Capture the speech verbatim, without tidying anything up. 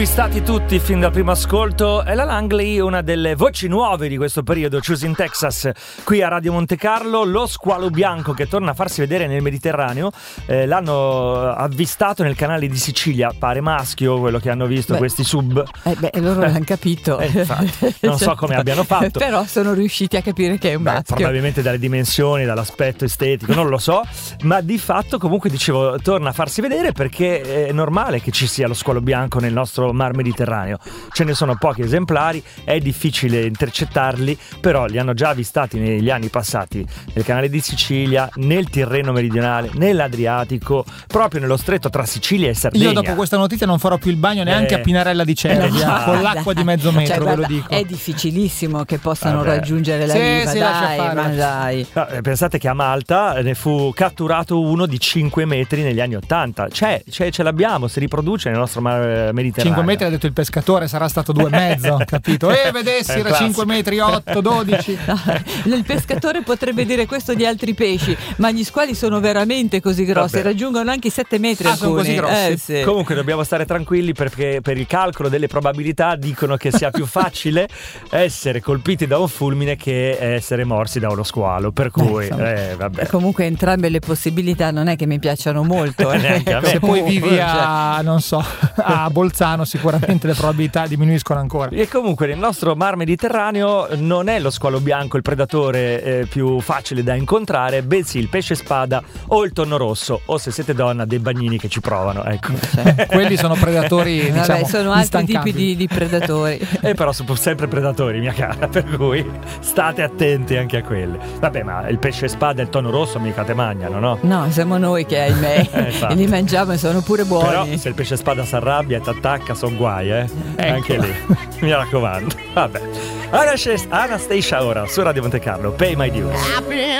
Stati tutti fin dal primo ascolto. Ella Langley, una delle voci nuove di questo periodo, Choose in Texas, qui a Radio Monte Carlo. Lo squalo bianco che torna a farsi vedere nel Mediterraneo, eh, l'hanno avvistato nel canale di Sicilia, pare maschio quello che hanno visto. Beh, questi sub eh beh, loro l'hanno capito, eh, infatti, non so come abbiano fatto, però sono riusciti a capire che è un beh, maschio, probabilmente dalle dimensioni, dall'aspetto estetico, non lo so, ma di fatto comunque dicevo torna a farsi vedere perché è normale che ci sia lo squalo bianco nel nostro Mar Mediterraneo. Ce ne sono pochi esemplari, è difficile intercettarli, però li hanno già avvistati negli anni passati nel canale di Sicilia, nel Tirreno meridionale, nell'Adriatico, proprio nello stretto tra Sicilia e Sardegna. Io dopo questa notizia non farò più il bagno neanche eh, a Pinarella di Cervi, no, con l'acqua di mezzo metro, cioè, guarda, ve lo dico. È difficilissimo che possano Vabbè. raggiungere la sì, riva, sì, dai, fare. ma dai. No, pensate che a Malta ne fu catturato uno di cinque metri negli anni ottanta. C'è, c'è, ce l'abbiamo, si riproduce nel nostro Mar Mediterraneo. cinque metri ha detto il pescatore, sarà stato due e mezzo, capito? E vedessi, era cinque metri, otto, dodici. No, il pescatore potrebbe dire questo di altri pesci, ma gli squali sono veramente così grossi. Vabbè. Raggiungono anche i sette metri. Ah, alcuni. sono così grossi. Eh, sì. Comunque dobbiamo stare tranquilli perché per il calcolo delle probabilità dicono che sia più facile essere colpiti da un fulmine che essere morsi da uno squalo, per cui Beh, eh, vabbè. Comunque entrambe le possibilità non è che mi piacciono molto, eh. Se poi vivi a, non so, a Bolzano, sicuramente le probabilità diminuiscono ancora. E comunque nel nostro Mar Mediterraneo non è lo squalo bianco il predatore eh, più facile da incontrare, bensì il pesce spada o il tonno rosso, o se siete donna dei bagnini che ci provano, ecco. Cioè, quelli sono predatori, diciamo, vabbè, sono altri tipi di, di predatori. E però sono sempre predatori, mia cara, per cui state attenti anche a quelli. Vabbè, ma il pesce spada e il tonno rosso mica te mangiano, no? No, siamo noi che ahimè eh, li mangiamo e sono pure buoni. Però se il pesce spada si arrabbia e ti attacca sono guai, eh? Ecco. Anche lì, mi raccomando. Vabbè, Anastasia ora su Radio Monte Carlo, Pay My Dues.